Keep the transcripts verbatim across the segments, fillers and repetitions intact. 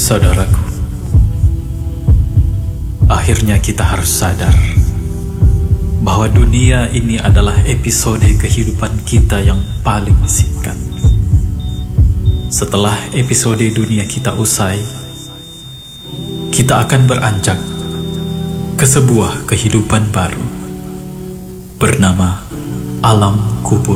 Saudaraku, akhirnya kita harus sadar bahwa dunia ini adalah episode kehidupan kita yang paling singkat. Setelah episode dunia kita usai, kita akan beranjak ke sebuah kehidupan baru bernama alam kubur.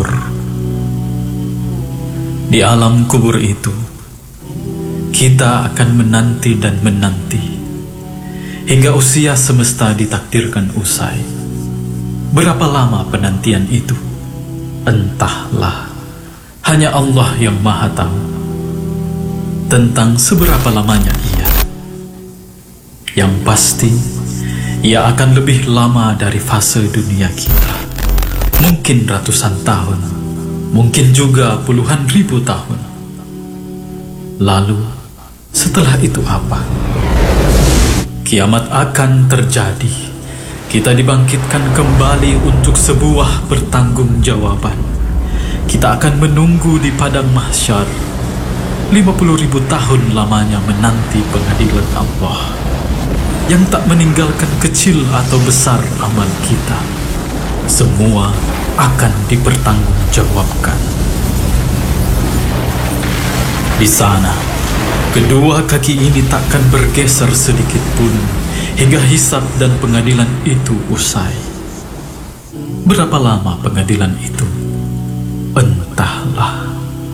Di alam kubur itu, kita akan menanti dan menanti hingga usia semesta ditakdirkan usai. Berapa lama penantian itu? Entahlah, hanya Allah yang Maha Tahu tentang seberapa lamanya ia. Yang pasti, ia akan lebih lama dari fase dunia kita. Mungkin ratusan tahun, mungkin juga puluhan ribu tahun. Lalu, setelah itu apa? Kiamat akan terjadi. Kita dibangkitkan kembali untuk sebuah pertanggungjawaban. Kita akan menunggu di padang mahsyar. lima puluh ribu tahun lamanya menanti pengadilan Allah yang tak meninggalkan kecil atau besar amal kita. Semua akan dipertanggungjawabkan. Di sana, kedua kaki ini takkan bergeser sedikit pun hingga hisab dan pengadilan itu usai. Berapa lama pengadilan itu? Entahlah.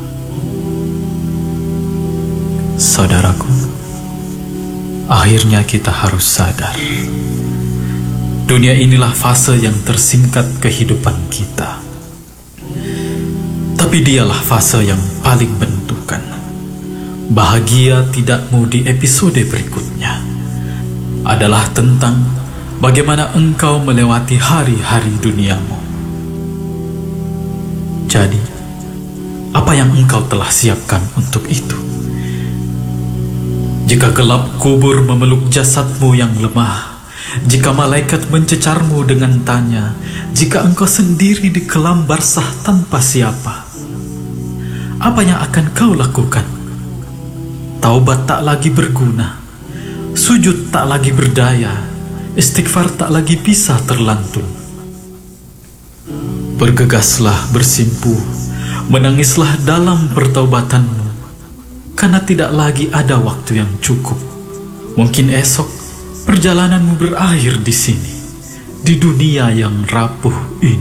Saudaraku, akhirnya kita harus sadar. Dunia inilah fase yang tersingkat kehidupan kita. Tapi dialah fase yang paling menentukan. Bahagia tidakmu di episode berikutnya adalah tentang bagaimana engkau melewati hari-hari duniamu. Jadi, apa yang engkau telah siapkan untuk itu? Jika gelap kubur memeluk jasadmu yang lemah, jika malaikat mencecarmu dengan tanya, jika engkau sendiri di kelam barzah tanpa siapa, apa yang akan kau lakukan? Taubat tak lagi berguna, sujud tak lagi berdaya, istighfar tak lagi bisa terlantun. Bergegaslah bersimpuh, menangislah dalam pertaubatanmu, karena tidak lagi ada waktu yang cukup. Mungkin esok perjalananmu berakhir di sini, di dunia yang rapuh ini.